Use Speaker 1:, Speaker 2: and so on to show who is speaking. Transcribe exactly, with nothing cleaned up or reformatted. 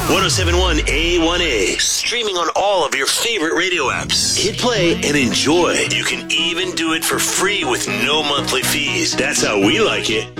Speaker 1: seven one A one A. Streaming on all of your favorite radio apps. Hit play and enjoy. You can even do it for free with no monthly fees. That's how we like it.